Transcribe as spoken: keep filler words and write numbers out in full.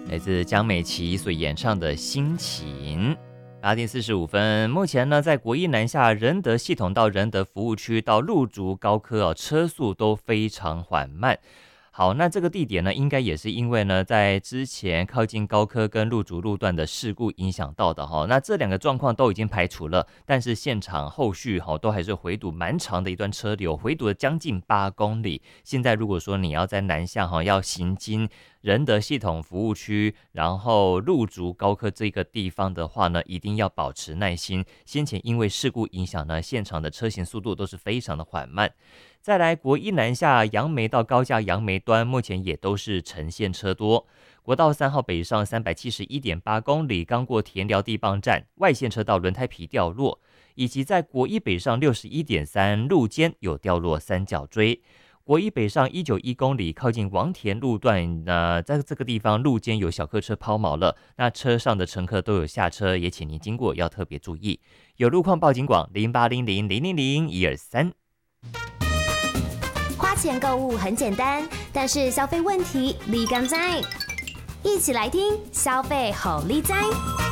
来自江美琪所演唱的《心情》。八点四十五分，目前呢，在国一南下仁德系统到仁德服务区到路竹高科哦，车速都非常缓慢。好，那这个地点呢，应该也是因为呢，在之前靠近高科跟路竹路段的事故影响到的哈。那这两个状况都已经排除了，但是现场后续哈都还是回堵蛮长的一段车流，回堵了将近八公里。现在如果说你要在南向哈要行经仁德系统服务区，然后路竹高科这个地方的话呢，一定要保持耐心。先前因为事故影响呢，现场的车行速度都是非常的缓慢。再来，国一南下杨梅到高架杨梅端，目前也都是呈现车多。国道三号北上三百七十一点八公里，刚过田寮地磅站，外线车道轮胎皮掉落，以及在国一北上六十一点三路肩有掉落三角锥。国一北上一九一公里，靠近王田路段，呃，在这个地方路肩有小客车抛锚了，那车上的乘客都有下车，也请您经过要特别注意。有路况报警广零八零零零零零一二三。 花钱购物很简单，但是消费问题立竿在，一起来听消费好利哉。